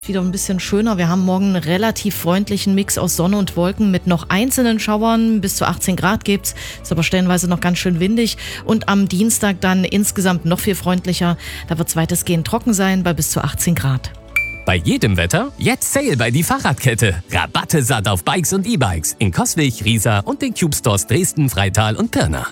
Wieder ein bisschen schöner. Wir haben morgen einen relativ freundlichen Mix aus Sonne und Wolken mit noch einzelnen Schauern. Bis zu 18 Grad gibt's. Ist aber stellenweise noch ganz schön windig. Und am Dienstag dann insgesamt noch viel freundlicher. Da wird es weitestgehend trocken sein bei bis zu 18 Grad. Bei jedem Wetter jetzt Sale bei die Fahrradkette. Rabatte satt auf Bikes und E-Bikes in Coswig, Riesa und den Cube Stores Dresden, Freital und Pirna.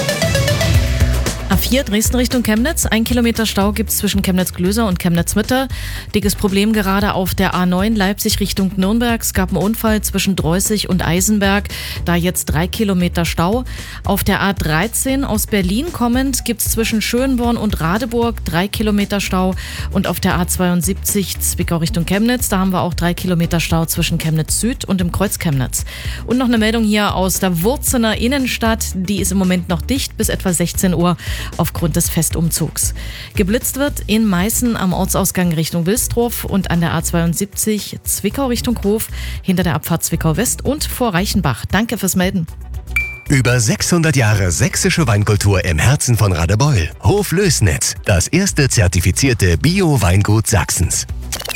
A4 Dresden Richtung Chemnitz. 1 Kilometer Stau gibt's zwischen Chemnitz-Glöser und Chemnitz-Mitte. Dickes Problem gerade auf der A9 Leipzig Richtung Nürnberg. Es gab einen Unfall zwischen Dreußig und Eisenberg. Da jetzt 3 Kilometer Stau. Auf der A13 aus Berlin kommend gibt's zwischen Schönborn und Radeburg 3 Kilometer Stau. Und auf der A72 Zwickau Richtung Chemnitz. Da haben wir auch 3 Kilometer Stau zwischen Chemnitz Süd und dem Kreuz Chemnitz. Und noch eine Meldung hier aus der Wurzener Innenstadt. Die ist im Moment noch dicht bis etwa 16 Uhr. Aufgrund des Festumzugs. Geblitzt wird in Meißen am Ortsausgang Richtung Wilsdorf und an der A72 Zwickau Richtung Hof, hinter der Abfahrt Zwickau West und vor Reichenbach. Danke fürs Melden. Über 600 Jahre sächsische Weinkultur im Herzen von Radebeul. Hof Lößnitz, das erste zertifizierte Bio-Weingut Sachsens.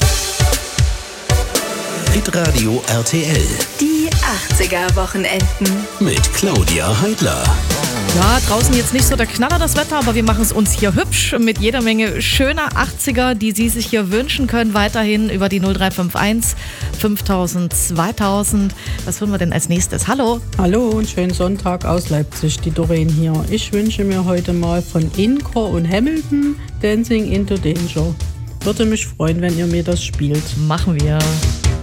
Hitradio RTL. Die 80er-Wochenenden. Mit Claudia Heidler. Ja, draußen jetzt nicht so der Knaller das Wetter, aber wir machen es uns hier hübsch mit jeder Menge schöner 80er, die Sie sich hier wünschen können, weiterhin über die 0351 5000 2000. Was hören wir denn als nächstes? Hallo. Hallo und schönen Sonntag aus Leipzig, die Doreen hier. Ich wünsche mir heute mal von Inco und Hamilton Dancing into Danger. Würde mich freuen, wenn ihr mir das spielt. Machen wir.